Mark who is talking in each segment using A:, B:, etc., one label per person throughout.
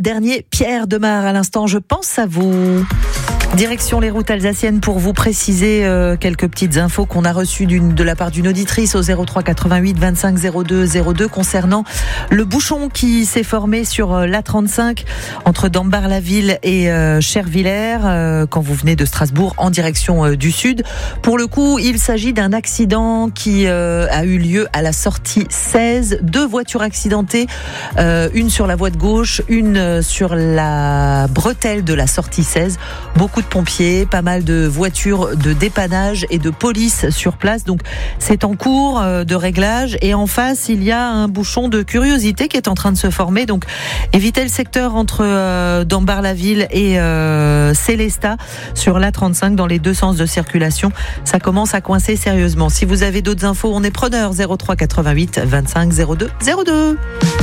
A: dernier Pierre Demar à l'instant, je pense à vous. Direction les routes alsaciennes pour vous préciser quelques petites infos qu'on a reçues de la part d'une auditrice au 03 88 25 02 02 concernant le bouchon qui s'est formé sur l'A35 entre Dambar-la-Ville et Chervillers quand vous venez de Strasbourg en direction du sud. Pour le coup, il s'agit d'un accident qui a eu lieu à la sortie 16. 2 voitures accidentées, une sur la voie de gauche, une sur la bretelle de la sortie 16. Beaucoup de pompiers, pas mal de voitures de dépannage et de police sur place. Donc c'est en cours de réglage. Et en face, il y a un bouchon de curiosité qui est en train de se former. Donc évitez le secteur entre Dambar-la-Ville et Célestat sur l'A35 dans les 2 sens de circulation. Ça commence à coincer sérieusement. Si vous avez d'autres infos, on est preneur. 03 88 25 02 02.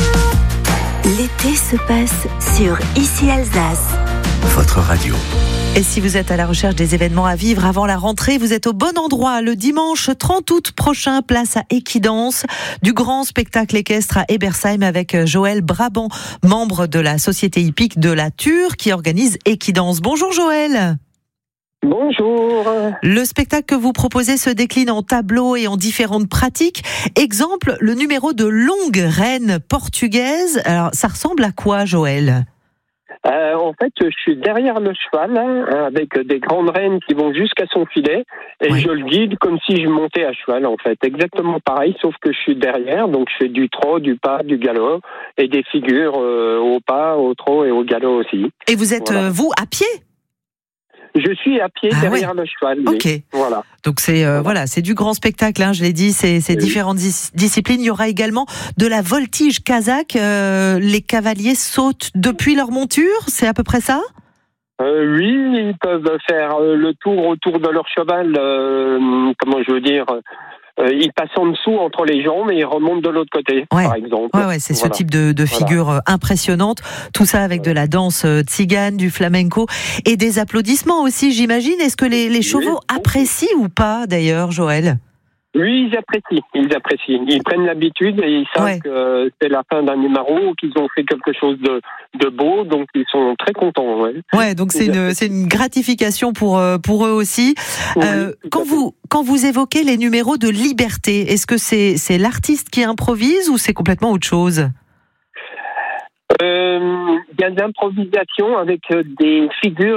B: L'été se passe sur Ici Alsace.
C: Votre radio.
A: Et si vous êtes à la recherche des événements à vivre avant la rentrée, vous êtes au bon endroit. Le dimanche 30 août prochain, place à Equidance, du grand spectacle équestre à Ebersheim avec Joël Brabant, membre de la société hippique de la Ture qui organise Equidance. Bonjour Joël.
D: Bonjour.
A: Le spectacle que vous proposez se décline en tableaux et en différentes pratiques. Exemple, le numéro de longue reine portugaise. Alors, ça ressemble à quoi, Joël ?
D: En fait, je suis derrière le cheval, avec des grandes rênes qui vont jusqu'à son filet, et
A: Oui.
D: je le guide comme si je montais à cheval, en fait. Exactement pareil, sauf que je suis derrière, donc je fais du trot, du pas, du galop, et des figures au pas, au trot et au galop aussi.
A: Et vous êtes,
D: Voilà.
A: vous, à pied ?
D: Je suis à pied derrière le cheval. Oui.
A: Ok.
D: Voilà.
A: Donc c'est voilà, c'est du grand spectacle. Je l'ai dit, c'est
D: Oui.
A: différentes disciplines. Il y aura également de la voltige kazakh. Les cavaliers sautent depuis leur monture. C'est à peu près ça ?
D: Oui, ils peuvent faire le tour autour de leur cheval. Comment je veux dire ils passent en dessous entre les jambes et ils remontent de l'autre côté, par exemple.
A: Ouais, c'est ce type de figure impressionnante. Tout ça avec de la danse tzigane, du flamenco et des applaudissements aussi, j'imagine. Est-ce que les chevaux apprécient ou pas, d'ailleurs, Joël ?
D: Oui, ils apprécient. Ils prennent l'habitude et ils savent que c'est la fin d'un numéro, qu'ils ont fait quelque chose de beau, donc ils sont très contents.
A: Ouais, donc c'est une gratification pour eux aussi.
D: Oui,
A: quand vous évoquez les numéros de liberté, est-ce que c'est l'artiste qui improvise ou c'est complètement autre chose ?
D: Il y a de l'improvisation avec des figures